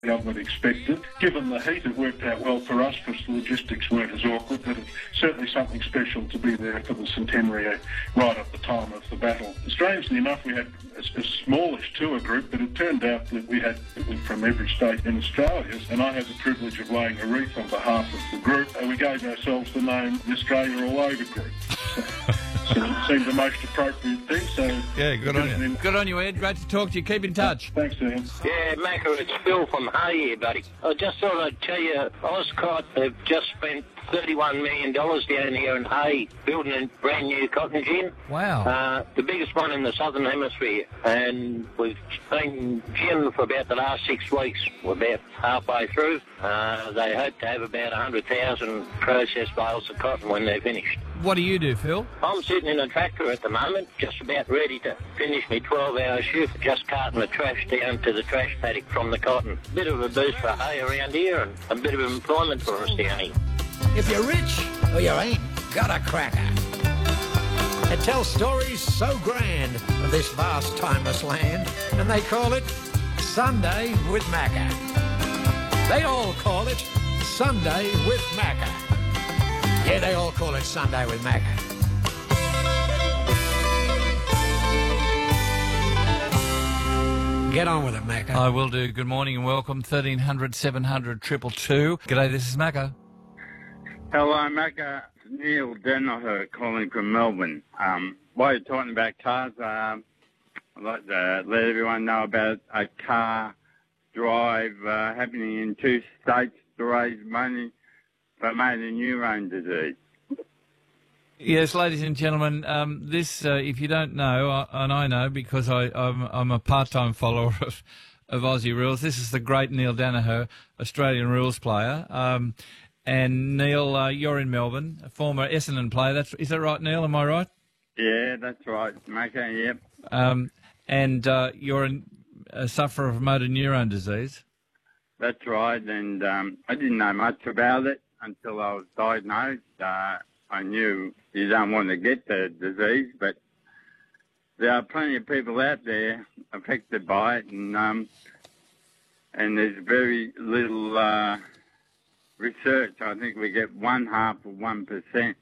government expected. Given the heat, it worked out well for us because the logistics weren't as awkward, but it's certainly something special to be there for the centenary right at the time of the battle. Strangely enough, we had a smallish tour group, but it turned out that we had people from every state in Australia, and I had the privilege of laying a wreath on behalf of the group, and we gave ourselves the name the Australia All Over Group. So it seemed the most appropriate thing. So yeah, good on you. Good on you, Ed. Great to talk to you. Keep in touch. Thanks, Ian. Yeah, Macca, it's Phil from Hay here, buddy. I just thought I'd tell you, Oscott have just spent $31 million down here in Hay building a brand new cotton gin. Wow. The biggest one in the Southern Hemisphere. And we've been gin for about the last 6 weeks. We're about halfway through. They hope to have about 100,000 processed bales of cotton when they're finished. What do you do, Phil? I'm sitting in a tractor at the moment, just about ready to finish my 12-hour shift, just carting the trash down to the trash paddock from the cotton. Bit of a boost for hay around here and a bit of employment for us down here. If you're rich or you ain't got a cracker. It tells stories so grand of this vast, timeless land, and they call it Sunday with Macca. They all call it Sunday with Macca. Yeah, they all call it Sunday with Macca. Get on with it, Macca. I will do. Good morning and welcome. 1300 700 222. G'day, this is Macca. Hello, Macca. Neil Danaher calling from Melbourne. While you're talking about cars, I'd like to let everyone know about a car drive happening in 2 states to raise money for motor neurone disease. Yes, ladies and gentlemen, this, if you don't know, and I know because I'm a part-time follower of Aussie rules, this is the great Neil Danaher, Australian rules player. And Neil, you're in Melbourne, a former Essendon player. Is that right, Neil? Am I right? Yeah, that's right, Macca, yep. And you're a sufferer of motor neurone disease. That's right, and I didn't know much about it until I was diagnosed. I knew you don't want to get the disease, but there are plenty of people out there affected by it, and there's very little research. I think we get 0.5%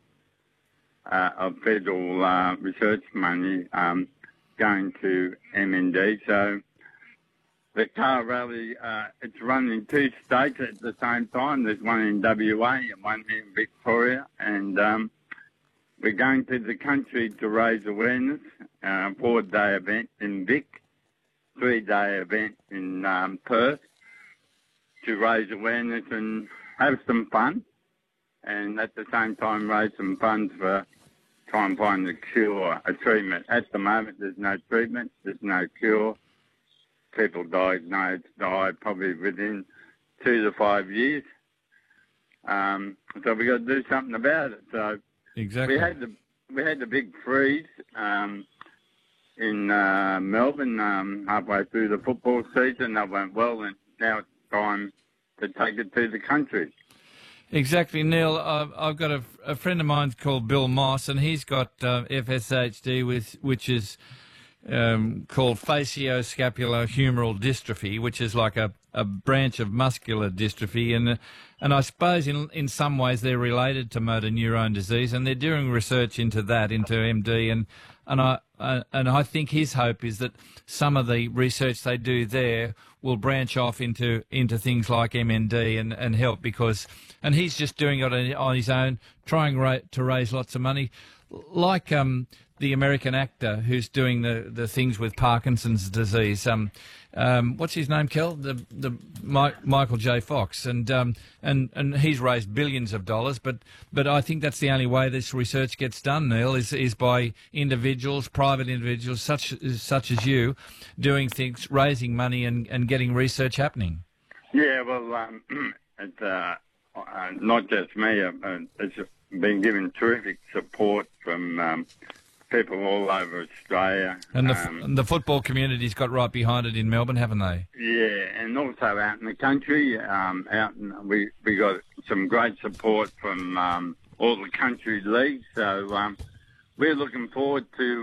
of federal research money going to MND. So the car rally, it's run in 2 states at the same time. There's one in WA and one in Victoria. And we're going to the country to raise awareness. 4-day event in Vic, 3-day event in Perth to raise awareness and have some fun. And at the same time raise some funds for try and find a cure, a treatment. At the moment, there's no treatment, there's no cure. People diagnosed die probably within 2 to 5 years. So we got to do something about it. So exactly. We had the big freeze in Melbourne halfway through the football season. That went well, and now it's time to take it to the country. Exactly, Neil. I've got a friend of mine called Bill Moss, and he's got FSHD, which is called facioscapulohumeral dystrophy, which is like a branch of muscular dystrophy, and I suppose in some ways they're related to motor neurone disease, and they're doing research into that, into MD, and I think his hope is that some of the research they do there will branch off into things like MND and help, because and he's just doing it on his own, trying to raise lots of money, like the American actor who's doing the things with Parkinson's disease. What's his name, Kel? The Michael J. Fox, and he's raised billions of dollars. But I think that's the only way this research gets done, Neil, is by individuals, private individuals such as you, doing things, raising money and getting research happening. Yeah, well, it's not just me. It's been given terrific support from people all over Australia. And the football community's got right behind it in Melbourne, haven't they? Yeah, and also out in the country, we got some great support from all the country leagues. So we're looking forward to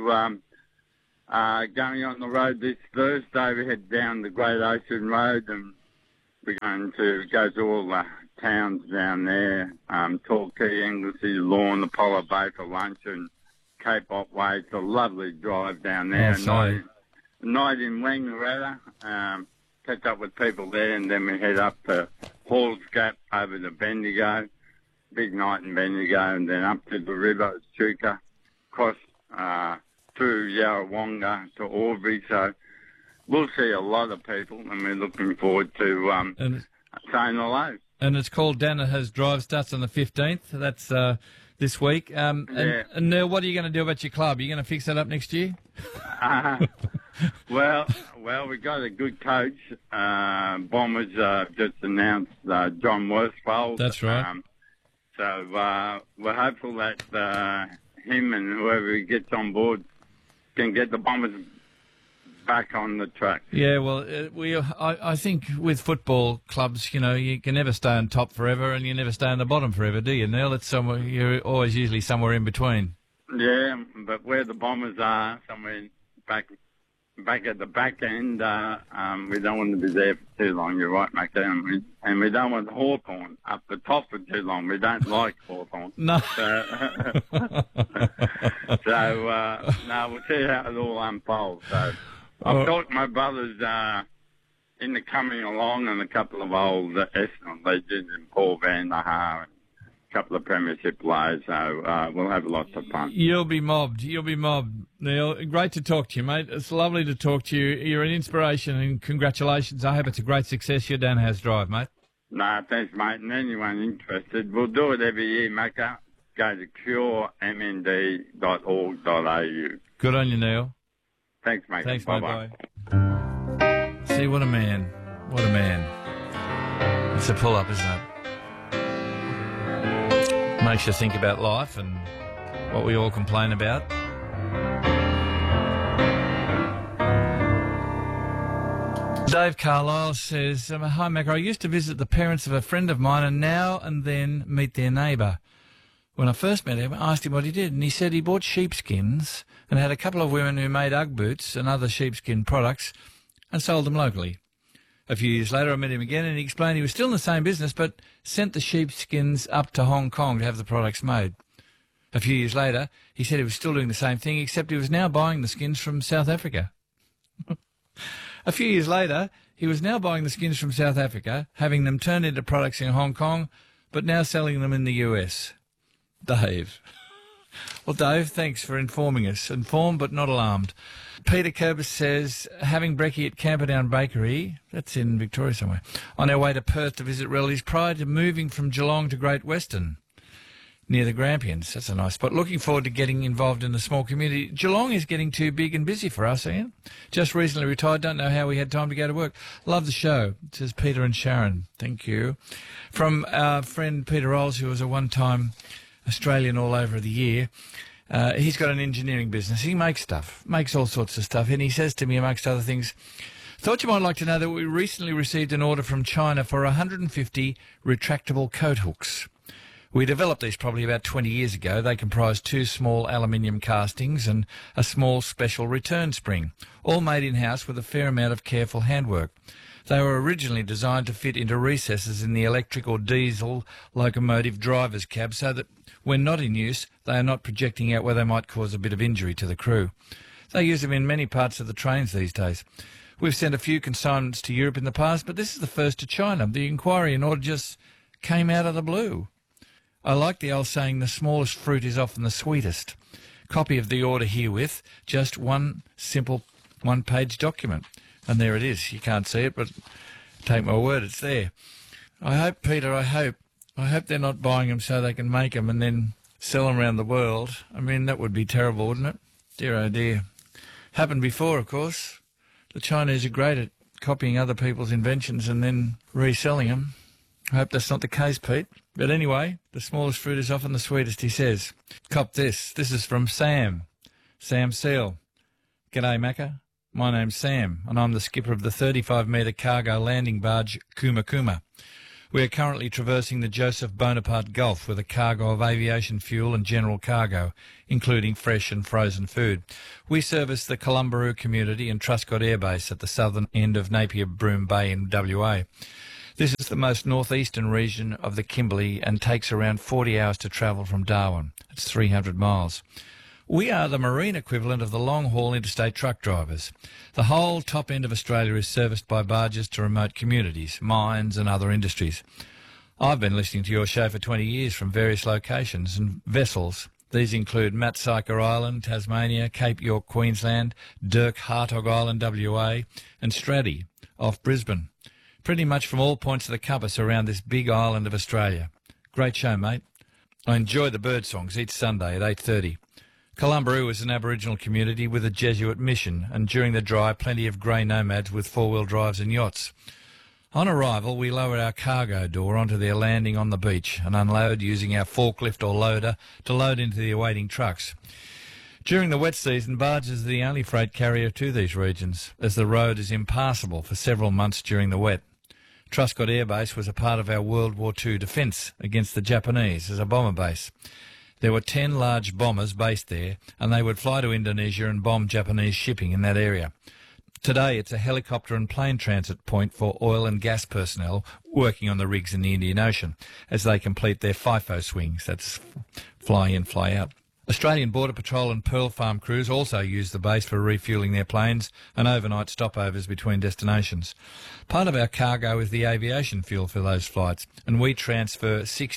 going on the road this Thursday. We head down the Great Ocean Road and We're going to go to all the towns down there, Torquay, Anglesey, Lorne, Apollo Bay for lunch, and Cape Otway. It's a lovely drive down there. Night in Wangaratta, catch up with people there, and then we head up to Hall's Gap over to Bendigo. Big night in Bendigo, and then up to the river, Chuka, across through Yarrawonga to Albury. So we'll see a lot of people, and we're looking forward to saying hello. And it's called Danaher's Drive. Starts on the 15th. That's this week. And Neil, what are you going to do about your club? Are you going to fix that up next year? Well, we got a good coach. Bombers just announced John Worsfold. That's right. So we're hopeful that him and whoever he gets on board can get the Bombers back on the track. Yeah, well, I think with football clubs, you know, you can never stay on top forever, and you never stay on the bottom forever, do you, Neil? It's somewhere, you're always usually somewhere in between. Yeah, but where the Bombers are, somewhere back at the back end, we don't want to be there for too long. You're right, Mac. And we don't want Hawthorn up the top for too long. We don't like Hawthorn. No. No, we'll see how it all unfolds. So I've talked to my brothers in the coming along, and a couple of old Essendon legends, and Paul Van der Haar, and a couple of premiership players. So we'll have lots of fun. You'll be mobbed, Neil. Great to talk to you, mate. It's lovely to talk to you. You're an inspiration, and congratulations. I hope it's a great success, your Danaher's Drive, mate. No, thanks, mate. And anyone interested, we'll do it every year, Macca. Go to curemnd.org.au. Good on you, Neil. Thanks, mate. Thanks, bye-bye. Bye. See, what a man. What a man. It's a pull-up, isn't it? Makes you think about life and what we all complain about. Dave Carlisle says, hi, Mac. I used to visit the parents of a friend of mine and now and then meet their neighbour. When I first met him, I asked him what he did, and he said he bought sheepskins and had a couple of women who made Ugg boots and other sheepskin products and sold them locally. A few years later, I met him again, and he explained he was still in the same business but sent the sheepskins up to Hong Kong to have the products made. A few years later, he said he was still doing the same thing, except he was now buying the skins from South Africa. A few years later, he was now buying the skins from South Africa, having them turned into products in Hong Kong, but now selling them in the US. Dave. Well, Dave, thanks for informing us. Informed but not alarmed. Peter Kerber says, having brekkie at Camperdown Bakery, that's in Victoria somewhere, on our way to Perth to visit relatives prior to moving from Geelong to Great Western, near the Grampians. That's a nice spot. Looking forward to getting involved in the small community. Geelong is getting too big and busy for us, Ian. Just recently retired. Don't know how we had time to go to work. Love the show, says Peter and Sharon. Thank you. From our friend Peter Rolls, who was a one-time Australian all over the year. He's got an engineering business. He makes stuff, makes all sorts of stuff. And he says to me, amongst other things, thought you might like to know that we recently received an order from China for 150 retractable coat hooks. We developed these probably about 20 years ago. They comprise 2 small aluminium castings and a small special return spring, all made in-house with a fair amount of careful handwork. They were originally designed to fit into recesses in the electric or diesel locomotive driver's cab so that when not in use, they are not projecting out where they might cause a bit of injury to the crew. They use them in many parts of the trains these days. We've sent a few consignments to Europe in the past, but this is the first to China. The inquiry and order just came out of the blue. I like the old saying, the smallest fruit is often the sweetest. Copy of the order herewith, just one simple one-page document. And there it is. You can't see it, but take my word, it's there. I hope, Peter, I hope they're not buying them so they can make them and then sell them around the world. I mean, that would be terrible, wouldn't it? Dear, oh dear. Happened before, of course. The Chinese are great at copying other people's inventions and then reselling them. I hope that's not the case, Pete. But anyway, the smallest fruit is often the sweetest, he says. Cop this. This is from Sam. Sam Seal. G'day, Macca. My name's Sam, and I'm the skipper of the 35-metre cargo landing barge Kuma Kuma. We are currently traversing the Joseph Bonaparte Gulf with a cargo of aviation fuel and general cargo, including fresh and frozen food. We service the Columbaroo community and Truscott Air Base at the southern end of Napier Broom Bay in WA. This is the most northeastern region of the Kimberley and takes around 40 hours to travel from Darwin. It's 300 miles. We are the marine equivalent of the long-haul interstate truck drivers. The whole top end of Australia is serviced by barges to remote communities, mines and other industries. I've been listening to your show for 20 years from various locations and vessels. These include Matsyker Island, Tasmania, Cape York, Queensland, Dirk Hartog Island, WA, and Straddie off Brisbane. Pretty much from all points of the compass around this big island of Australia. Great show, mate. I enjoy the bird songs each Sunday at 8:30. Columbaroo is an Aboriginal community with a Jesuit mission, and during the dry, plenty of grey nomads with four-wheel drives and yachts. On arrival, we lower our cargo door onto their landing on the beach and unload using our forklift or loader to load into the awaiting trucks. During the wet season, barges are the only freight carrier to these regions, as the road is impassable for several months during the wet. Truscott Air Base was a part of our World War II defence against the Japanese as a bomber base. There were 10 large bombers based there, and they would fly to Indonesia and bomb Japanese shipping in that area. Today, it's a helicopter and plane transit point for oil and gas personnel working on the rigs in the Indian Ocean as they complete their FIFO swings, that's fly in, fly out. Australian Border Patrol and Pearl Farm crews also use the base for refuelling their planes and overnight stopovers between destinations. Part of our cargo is the aviation fuel for those flights, and we transfer 60